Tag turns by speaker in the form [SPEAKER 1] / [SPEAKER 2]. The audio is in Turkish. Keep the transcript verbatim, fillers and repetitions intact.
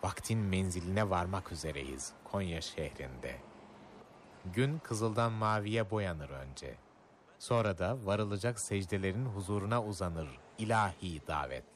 [SPEAKER 1] Vaktin menziline varmak üzereyiz Konya şehrinde. Gün kızıldan maviye boyanır önce. Sonra da varılacak secdelerin huzuruna uzanır ilahi davetle.